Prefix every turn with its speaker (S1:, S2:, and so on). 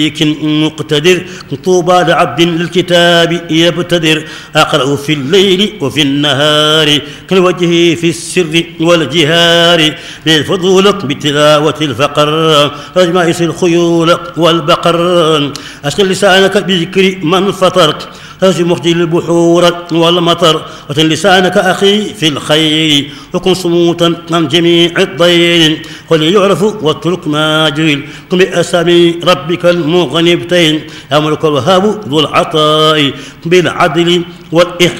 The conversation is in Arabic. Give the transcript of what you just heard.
S1: مقتدر طوبى لعبد للكتاب يبتدر أقرأ في الليل وفي النهار كالوجه في السر والجهار بالفضول بتلاوة الفقر رجمائس الخيول والبقر أشغل لسانك بذكر من فطر مخجل البحور والمطر وتن لسانك أخي في الخير وكن صموتا عن جميع الضير قل يعرف واترك ما جهل قم بأسامي ربك المغنبتين يا ملك الوهاب ذو العطاء بالعدل والإحسان